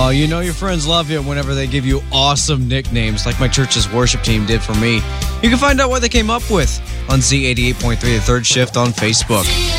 Oh, you know your friends love you whenever they give you awesome nicknames like my church's worship team did for me. You can find out what they came up with on Z88.3 The Third Shift on Facebook.